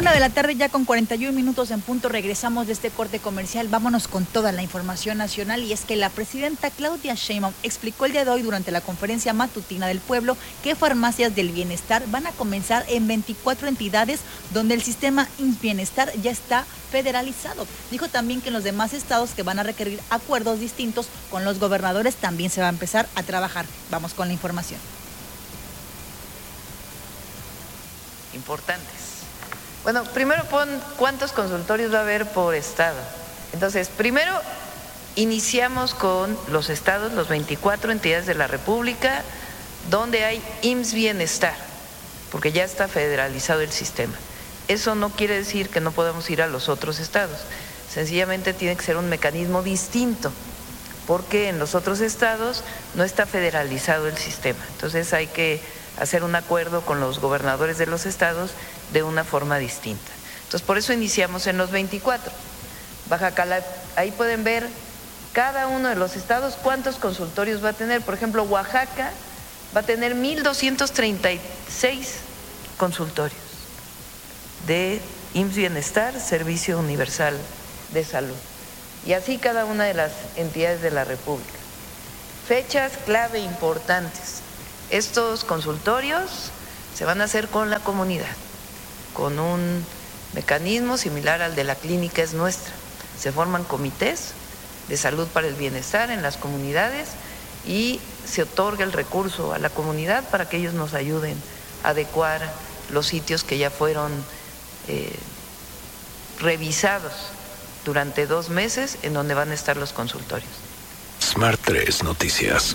1:00 ya con 41 minutos en punto. Regresamos de este corte comercial. Vámonos con toda la información nacional, y es que la presidenta Claudia Sheinbaum explicó el día de hoy durante la conferencia matutina del pueblo que farmacias del bienestar van a comenzar en 24 entidades donde el sistema IMSS Bienestar ya está federalizado. Dijo también que en los demás estados que van a requerir acuerdos distintos con los gobernadores también se va a empezar a trabajar. Vamos con la información. Importantes. Bueno, primero pon cuántos consultorios va a haber por estado. Entonces, primero iniciamos con los estados, los 24 entidades de la República, donde hay IMSS Bienestar, porque ya está federalizado el sistema. Eso no quiere decir que no podamos ir a los otros estados. Sencillamente tiene que ser un mecanismo distinto, porque en los otros estados no está federalizado el sistema. Entonces hay que hacer un acuerdo con los gobernadores de los estados de una forma distinta. Entonces, por eso iniciamos en los 24. Baja California, ahí pueden ver cada uno de los estados cuántos consultorios va a tener. Por ejemplo, Oaxaca va a tener 1,236 consultorios de IMSS Bienestar, Servicio Universal de Salud. Y así cada una de las entidades de la República. Fechas clave importantes. Estos consultorios se van a hacer con la comunidad, con un mecanismo similar al de la Clínica Es Nuestra. Se forman comités de salud para el bienestar en las comunidades y se otorga el recurso a la comunidad para que ellos nos ayuden a adecuar los sitios que ya fueron revisados durante 2 meses en donde van a estar los consultorios. Smart 3 Noticias.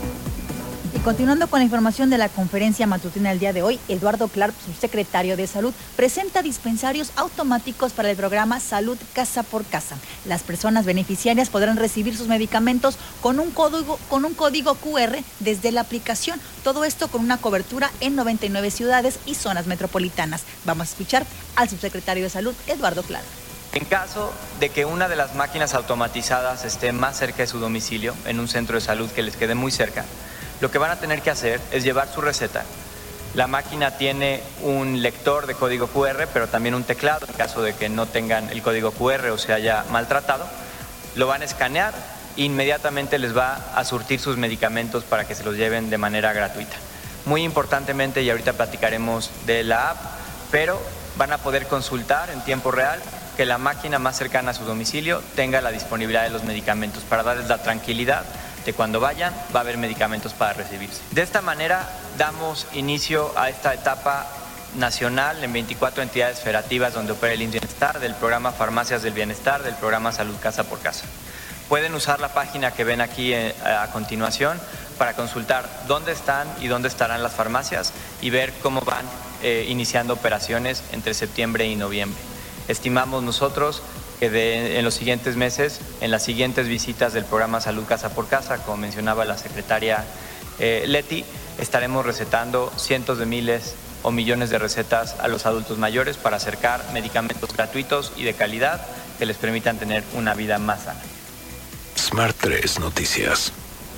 Y continuando con la información de la conferencia matutina del día de hoy, Eduardo Clark, subsecretario de Salud, presenta dispensarios automáticos para el programa Salud Casa por Casa. Las personas beneficiarias podrán recibir sus medicamentos con un código QR desde la aplicación. Todo esto con una cobertura en 99 ciudades y zonas metropolitanas. Vamos a escuchar al subsecretario de Salud, Eduardo Clark. En caso de que una de las máquinas automatizadas esté más cerca de su domicilio, en un centro de salud que les quede muy cerca, lo que van a tener que hacer es llevar su receta. La máquina tiene un lector de código QR, pero también un teclado en caso de que no tengan el código QR o se haya maltratado. Lo van a escanear e inmediatamente les va a surtir sus medicamentos para que se los lleven de manera gratuita. Muy importantemente, y ahorita platicaremos de la app, pero van a poder consultar en tiempo real que la máquina más cercana a su domicilio tenga la disponibilidad de los medicamentos para darles la tranquilidad de cuando vayan va a haber medicamentos para recibirse. De esta manera damos inicio a esta etapa nacional en 24 entidades federativas donde opera el IMSS Bienestar, del programa Farmacias del Bienestar, del programa Salud Casa por Casa. Pueden usar la página que ven aquí a continuación para consultar dónde están y dónde estarán las farmacias y ver cómo van iniciando operaciones entre septiembre y noviembre. Estimamos nosotros que en los siguientes meses, en las siguientes visitas del programa Salud Casa por Casa, como mencionaba la secretaria Leti, estaremos recetando cientos de miles o millones de recetas a los adultos mayores para acercar medicamentos gratuitos y de calidad que les permitan tener una vida más sana. Smart 3 Noticias.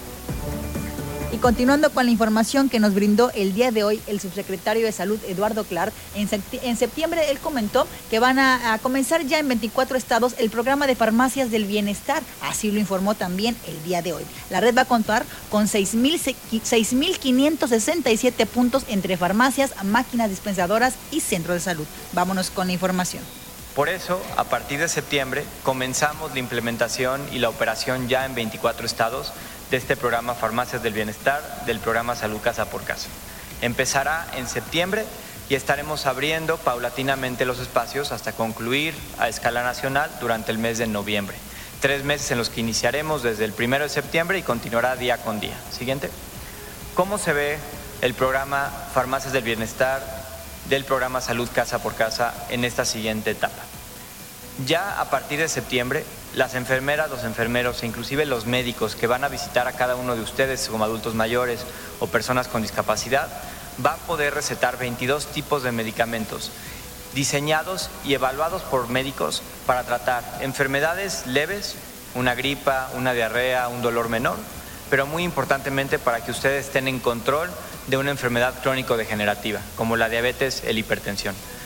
Y continuando con la información que nos brindó el día de hoy el subsecretario de Salud, Eduardo Clark, en septiembre él comentó que van a comenzar ya en 24 estados el programa de farmacias del bienestar. Así lo informó también el día de hoy. La red va a contar con 6,567 puntos entre farmacias, máquinas dispensadoras y centros de salud. Vámonos con la información. Por eso, a partir de septiembre, comenzamos la implementación y la operación ya en 24 estados de este programa Farmacias del Bienestar, del programa Salud Casa por Casa. Empezará en septiembre y estaremos abriendo paulatinamente los espacios hasta concluir a escala nacional durante el mes de noviembre. 3 meses en los que iniciaremos desde el 1 de septiembre y continuará día con día. Siguiente. ¿Cómo se ve el programa Farmacias del Bienestar del programa Salud Casa por Casa en esta siguiente etapa? Ya a partir de septiembre, las enfermeras, los enfermeros e inclusive los médicos que van a visitar a cada uno de ustedes como adultos mayores o personas con discapacidad, va a poder recetar 22 tipos de medicamentos diseñados y evaluados por médicos para tratar enfermedades leves, una gripa, una diarrea, un dolor menor, pero muy importantemente para que ustedes estén en control de una enfermedad crónico-degenerativa, como la diabetes, la hipertensión.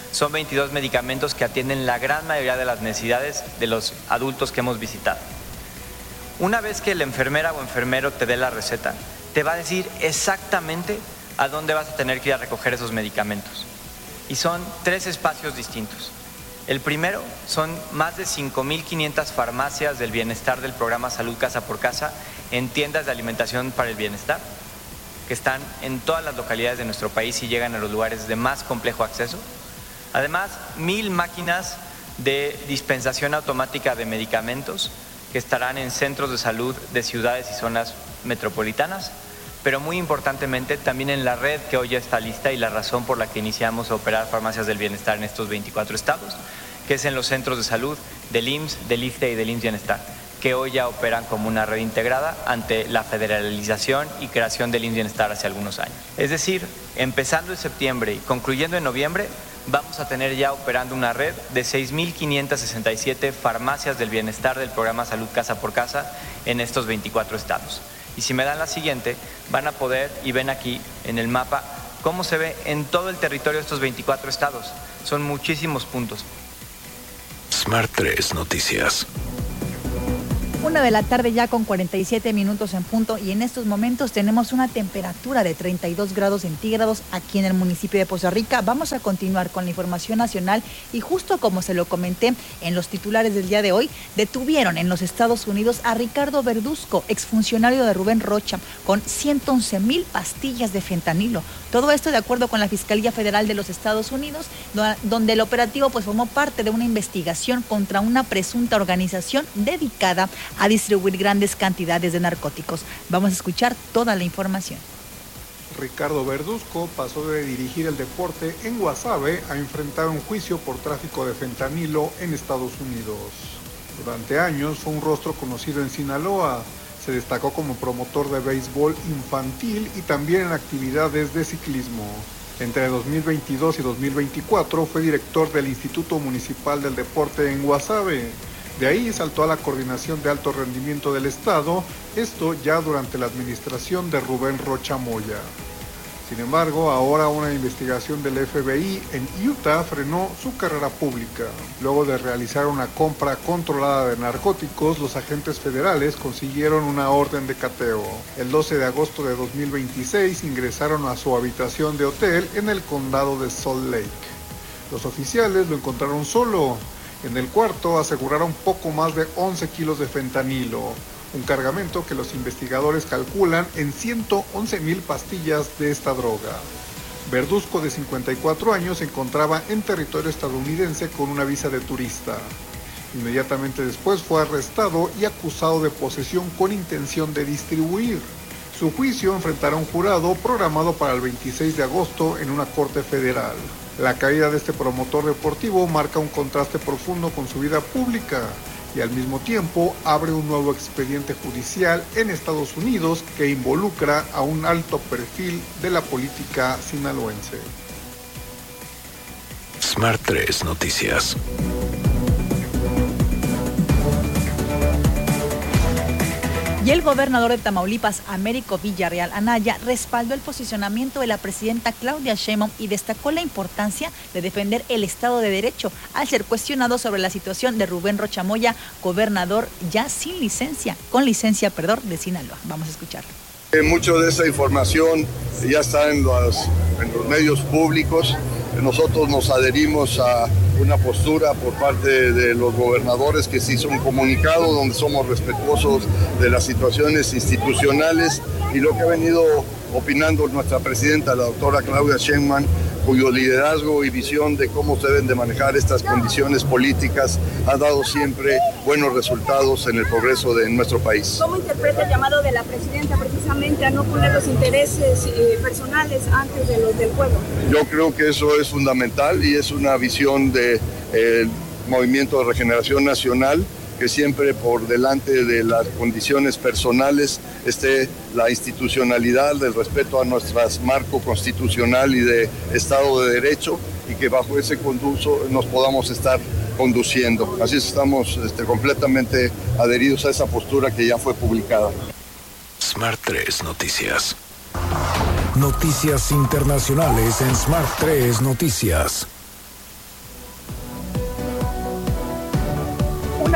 Son 22 medicamentos que atienden la gran mayoría de las necesidades de los adultos que hemos visitado. Una vez que la enfermera o enfermero te dé la receta, te va a decir exactamente a dónde vas a tener que ir a recoger esos medicamentos. Y son 3 espacios distintos. El primero son más de 5.500 farmacias del bienestar del programa Salud Casa por Casa en tiendas de alimentación para el bienestar, que están en todas las localidades de nuestro país y llegan a los lugares de más complejo acceso. Además, 1,000 máquinas de dispensación automática de medicamentos que estarán en centros de salud de ciudades y zonas metropolitanas, pero muy importantemente también en la red que hoy ya está lista y la razón por la que iniciamos a operar farmacias del bienestar en estos 24 estados, que es en los centros de salud del IMSS, del ISSSTE y del IMSS Bienestar, que hoy ya operan como una red integrada ante la federalización y creación del IMSS Bienestar hace algunos años. Es decir, empezando en septiembre y concluyendo en noviembre, vamos a tener ya operando una red de 6.567 farmacias del bienestar del programa Salud Casa por Casa en estos 24 estados. Y si me dan la siguiente, van a poder, y ven aquí en el mapa, cómo se ve en todo el territorio de estos 24 estados. Son muchísimos puntos. Smart 3 Noticias. 1 de la tarde ya con 47 minutos en punto y en estos momentos tenemos una temperatura de 32 grados centígrados aquí en el municipio de Poza Rica. Vamos a continuar con la información nacional y justo como se lo comenté en los titulares del día de hoy, detuvieron en los Estados Unidos a Ricardo Verduzco, exfuncionario de Rubén Rocha, con 111,000 pastillas de fentanilo. Todo esto de acuerdo con la Fiscalía Federal de los Estados Unidos, donde el operativo pues formó parte de una investigación contra una presunta organización dedicada a distribuir grandes cantidades de narcóticos. Vamos a escuchar toda la información. Ricardo Verduzco pasó de dirigir el deporte en Guasave a enfrentar un juicio por tráfico de fentanilo en Estados Unidos. Durante años fue un rostro conocido en Sinaloa. Se destacó como promotor de béisbol infantil y también en actividades de ciclismo. Entre 2022 y 2024 fue director del Instituto Municipal del Deporte en Guasave. De ahí saltó a la Coordinación de Alto Rendimiento del Estado, esto ya durante la administración de Rubén Rocha Moya. Sin embargo, ahora una investigación del FBI en Utah frenó su carrera pública. Luego de realizar una compra controlada de narcóticos, los agentes federales consiguieron una orden de cateo. El 12 de agosto de 2026 ingresaron a su habitación de hotel en el condado de Salt Lake. Los oficiales lo encontraron solo. En el cuarto aseguraron poco más de 11 kilos de fentanilo, un cargamento que los investigadores calculan en 111,000 pastillas de esta droga. Verduzco, de 54 años, se encontraba en territorio estadounidense con una visa de turista. Inmediatamente después fue arrestado y acusado de posesión con intención de distribuir. Su juicio enfrentará a un jurado programado para el 26 de agosto en una corte federal. La caída de este promotor deportivo marca un contraste profundo con su vida pública y al mismo tiempo abre un nuevo expediente judicial en Estados Unidos que involucra a un alto perfil de la política sinaloense. Smart 3 Noticias. Y el gobernador de Tamaulipas, Américo Villarreal Anaya, respaldó el posicionamiento de la presidenta Claudia Sheinbaum y destacó la importancia de defender el Estado de Derecho al ser cuestionado sobre la situación de Rubén Rocha Moya, gobernador ya sin licencia, de Sinaloa. Vamos a escucharlo. Mucho de esa información ya está en los medios públicos. Nosotros nos adherimos a una postura por parte de los gobernadores que se hizo un comunicado donde somos respetuosos de las situaciones institucionales y lo que ha venido opinando nuestra presidenta, la doctora Claudia Sheinbaum, cuyo liderazgo y visión de cómo se deben de manejar estas condiciones políticas ha dado siempre buenos resultados en el progreso de nuestro país. ¿Cómo interpreta el llamado de la presidenta precisamente a no poner los intereses personales antes de los del pueblo? Yo creo que eso es fundamental y es una visión del Movimiento de Regeneración Nacional, que siempre por delante de las condiciones personales esté la institucionalidad, del respeto a nuestro marco constitucional y de Estado de Derecho, y que bajo ese conducto nos podamos estar conduciendo. Así estamos completamente adheridos a esa postura que ya fue publicada. Smart 3 Noticias. Noticias internacionales en Smart 3 Noticias.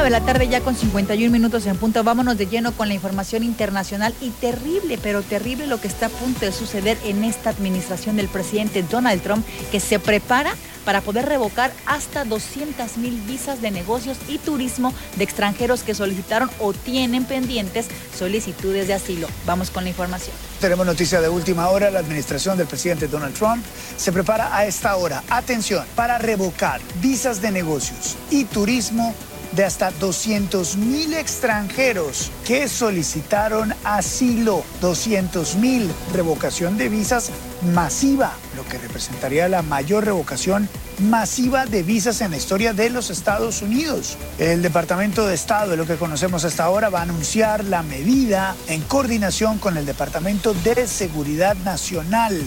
1 de la tarde ya con 51 minutos en punto. Vámonos de lleno con la información internacional y terrible, pero terrible lo que está a punto de suceder en esta administración del presidente Donald Trump, que se prepara para poder revocar hasta 200,000 visas de negocios y turismo de extranjeros que solicitaron o tienen pendientes solicitudes de asilo. Vamos con la información. Tenemos noticia de última hora. La administración del presidente Donald Trump se prepara a esta hora, atención, para revocar visas de negocios y turismo de hasta 200,000 extranjeros que solicitaron asilo. 200,000, revocación de visas masiva, lo que representaría la mayor revocación masiva de visas en la historia de los Estados Unidos. El Departamento de Estado, lo que conocemos hasta ahora, va a anunciar la medida en coordinación con el Departamento de Seguridad Nacional.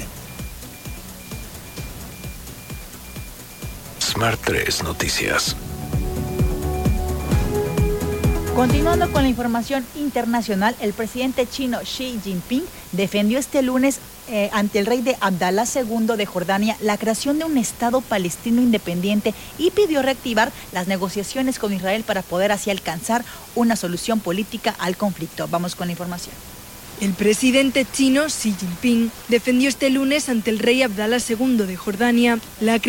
Smart 3 Noticias. Continuando con la información internacional, el presidente chino Xi Jinping defendió este lunes ante el rey de Abdalá II de Jordania la creación de un Estado palestino independiente y pidió reactivar las negociaciones con Israel para poder así alcanzar una solución política al conflicto. Vamos con la información. El presidente chino Xi Jinping defendió este lunes ante el rey Abdalá II de Jordania la